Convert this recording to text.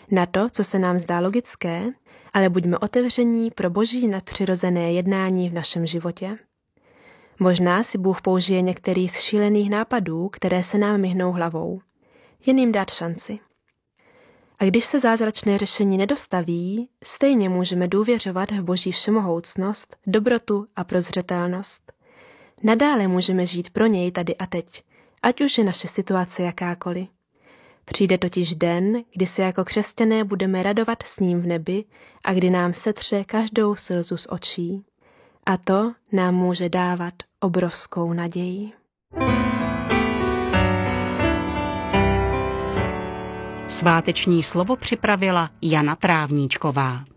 na to, co se nám zdá logické, ale buďme otevření pro Boží nadpřirozené jednání v našem životě. Možná si Bůh použije některý z šílených nápadů, které se nám myhnou hlavou. Jen jim dát šanci. A když se zázračné řešení nedostaví, stejně můžeme důvěřovat v Boží všemohoucnost, dobrotu a prozřetelnost. Nadále můžeme žít pro něj tady a teď, ať už je naše situace jakákoliv. Přijde totiž den, kdy se jako křesťané budeme radovat s ním v nebi a kdy nám setře každou slzu z očí. A to nám může dávat obrovskou naději. Sváteční slovo připravila Jana Trávníčková.